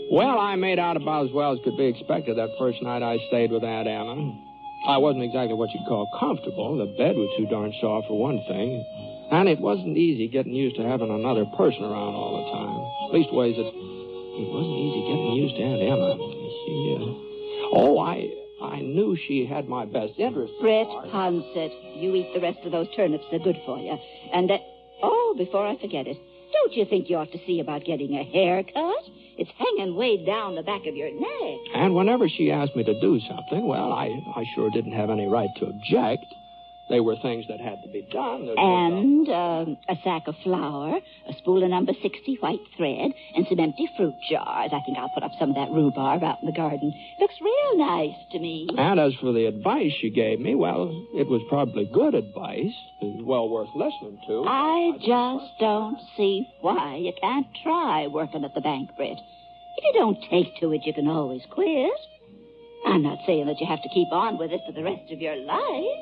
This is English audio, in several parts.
Well, I made out about as well as could be expected that first night I stayed with Aunt Emma. I wasn't exactly what you'd call comfortable. The bed was too darn soft for one thing. And it wasn't easy getting used to having another person around all the time. Leastways, it wasn't easy getting used to Aunt Emma. I knew she had my best interest. Brett Poncet, you eat the rest of those turnips. They're good for you. And, before I forget it, don't you think you ought to see about getting a haircut? It's hanging way down the back of your neck. And whenever she asked me to do something, well, I sure didn't have any right to object. They were things that had to be done. And a sack of flour, a spool of number 60 white thread, and some empty fruit jars. I think I'll put up some of that rhubarb out in the garden. Looks real nice to me. And as for the advice she gave me, well, it was probably good advice. It was well worth listening to. I just don't see why you can't try working at the bank, Britt. If you don't take to it, you can always quit. I'm not saying that you have to keep on with it for the rest of your life.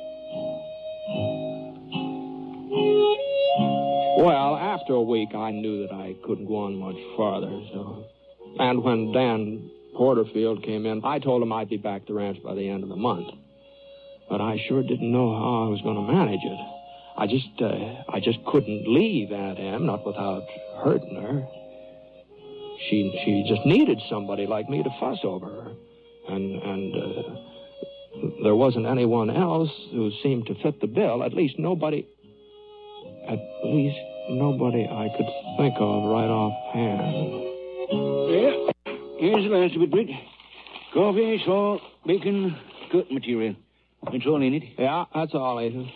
Well, after a week, I knew that I couldn't go on much farther, And when Dan Porterfield came in, I told him I'd be back at the ranch by the end of the month. But I sure didn't know how I was going to manage it. I just couldn't leave Aunt Em, not without hurting her. She just needed somebody like me to fuss over her. And there wasn't anyone else who seemed to fit the bill. At least nobody I could think of right offhand. Yeah, here's the last of it, Britt. Coffee, salt, bacon, cook material. That's all in it. Yeah, that's all, Ethan.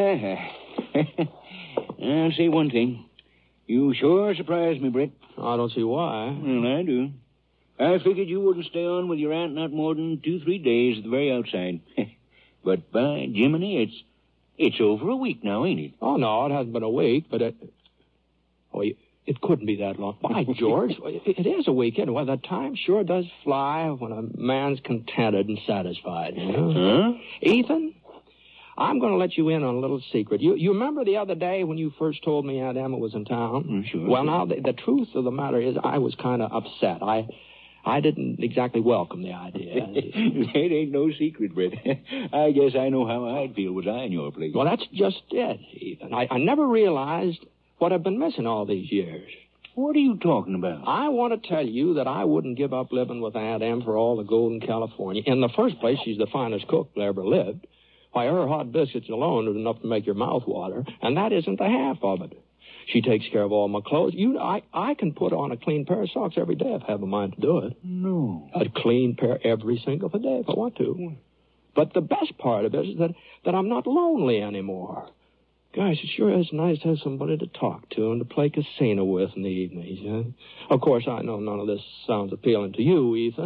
I'll say one thing. You sure surprised me, Britt. I don't see why. Well, I do. I figured you wouldn't stay on with your aunt not more than 2-3 days at the very outside. But by Jiminy, it's over a week now, ain't it? Oh, no, it hasn't been a week, but it couldn't be that long. By George, it is a week anyway. The time sure does fly when a man's contented and satisfied, you know? Huh? Ethan, I'm going to let you in on a little secret. You remember the other day when you first told me Aunt Emma was in town? Sure. Well, now, the truth of the matter is I was kind of upset. I didn't exactly welcome the idea. That ain't no secret, Britt. I guess I know how I'd feel was I in your place. Well, that's just it, Ethan. I never realized what I've been missing all these years. What are you talking about? I want to tell you that I wouldn't give up living with Aunt Em for all the gold in California. In the first place, she's the finest cook that ever lived. Why, her hot biscuits alone is enough to make your mouth water, and that isn't the half of it. She takes care of all my clothes. I can put on a clean pair of socks every day if I have a mind to do it. No. A clean pair every single day if I want to. But the best part of it is that I'm not lonely anymore. Gosh, it sure is nice to have somebody to talk to and to play casino with in the evenings. Huh? Of course, I know none of this sounds appealing to you, Ethan.